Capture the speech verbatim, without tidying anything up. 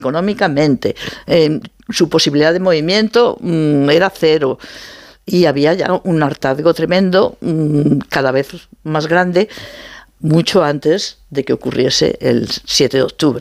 económicamente, eh, su posibilidad de movimiento mmm, era cero. Y había ya un hartazgo tremendo, mmm, cada vez más grande, mucho antes de que ocurriese el siete de octubre.